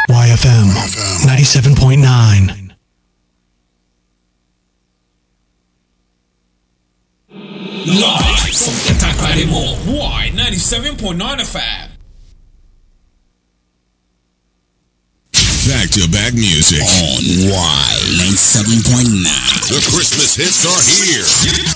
YFM 97.9. Live from Itaquari Mall, Y 97.9 FM. Back-to-back music on Y 97.9. The Christmas hits are here.